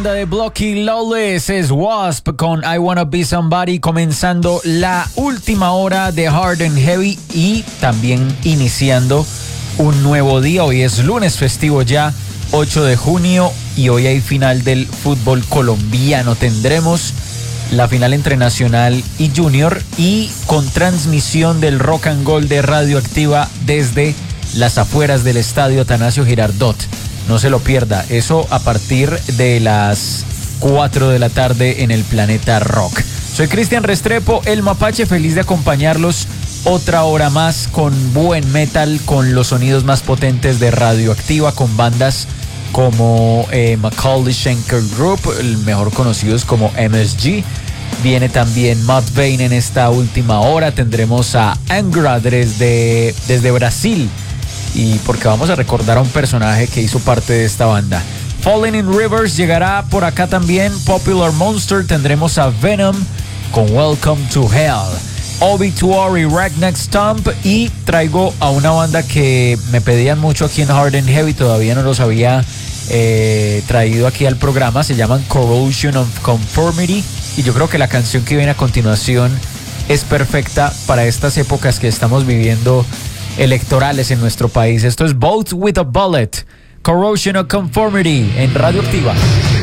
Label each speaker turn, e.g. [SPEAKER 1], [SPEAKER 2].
[SPEAKER 1] banda de Blocky Lawless es Wasp con I Wanna Be Somebody, comenzando la última hora de Hard and Heavy y también iniciando un nuevo día. Hoy es lunes festivo ya, 8 de junio, y hoy hay final del fútbol colombiano. Tendremos la final entre Nacional y Junior y con transmisión del Rock and Gold de Radioactiva desde las afueras del estadio Atanasio Girardot. No se lo pierda, eso a partir de las 4 de la tarde en el Planeta Rock. Soy Cristian Restrepo, el Mapache, feliz de acompañarlos otra hora más con buen metal, con los sonidos más potentes de Radioactiva, con bandas como Macaulay Schenker Group, el mejor conocidos como MSG. Viene también Mudvayne en esta última hora. Tendremos a Angra desde Brasil, y porque vamos a recordar a un personaje que hizo parte de esta banda. Falling in Rivers llegará por acá también. Popular Monster, tendremos a Venom con Welcome to Hell, Obituary, Ragnac Stomp, y traigo a una banda que me pedían mucho aquí en Hard and Heavy, todavía no los había traído aquí al programa. Se llaman Corrosion of Conformity, y yo creo que la canción que viene a continuación es perfecta para estas épocas que estamos viviendo electorales en nuestro país. Esto es Vote with a Bullet, Corrosion of Conformity en Radioactiva.